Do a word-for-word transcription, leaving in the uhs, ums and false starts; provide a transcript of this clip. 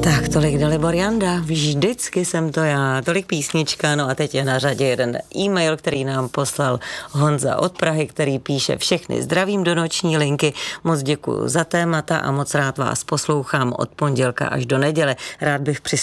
Tak tolik Dalibor Janda, vždycky jsem to já, tolik písnička, no a teď je na řadě jeden e-mail, který nám poslal Honza od Prahy, který píše: všechny zdravím do noční linky, moc děkuju za témata a moc rád vás poslouchám od pondělka až do neděle. Rád bych přispěl